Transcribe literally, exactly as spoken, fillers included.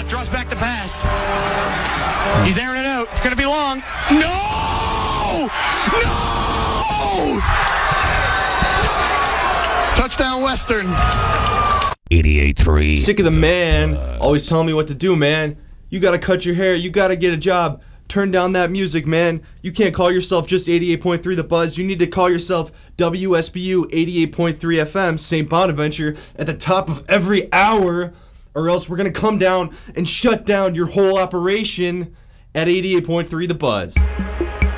Draws back the pass. He's airing it out. It's going to be long. No! No! Touchdown Western. eighty-eight three. Sick of the man always telling me what to do, man. You gotta cut your hair. You gotta get a job. Turn down that music, man. You can't call yourself just eighty-eight point three The Buzz. You need to call yourself W S B U eighty-eight point three F M, Saint Bonaventure, at the top of every hour, or else we're going to come down and shut down your whole operation at eighty-eight point three The Buzz.